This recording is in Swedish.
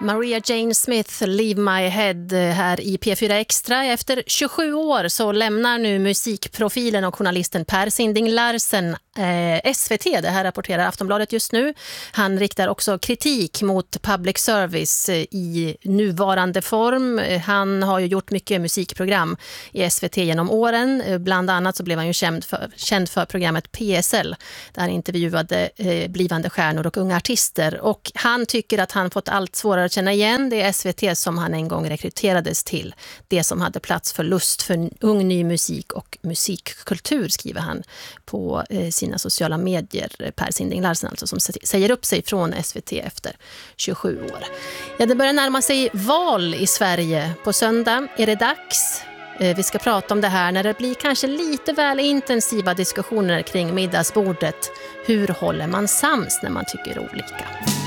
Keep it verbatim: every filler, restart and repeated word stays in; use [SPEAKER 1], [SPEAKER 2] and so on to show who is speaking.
[SPEAKER 1] Maria Jane Smith, Leave My Head här i P fyra Extra. Efter tjugosju år så lämnar nu musikprofilen och journalisten Per Sinding Larsen eh, S V T. Det här rapporterar Aftonbladet just nu. Han riktar också kritik mot public service eh, i nuvarande form. Eh, han har ju gjort mycket musikprogram i S V T genom åren. Eh, bland annat så blev han ju känd för, känd för programmet P S L där han intervjuade eh, blivande stjärnor och unga artister. Och han tycker att han fått allt svårare att känna igen det S V T som han en gång rekryterades till. Det som hade plats för lust för ung ny musik och musikkultur, skriver han på eh, sina sociala medier. Per Sinding Larsen alltså, som säger upp sig från S V T efter tjugosju år. Ja, det börjar närma sig val i Sverige. På söndag är det dags. Vi ska prata om det här när det blir kanske lite väl intensiva diskussioner kring middagsbordet. Hur håller man sams när man tycker olika?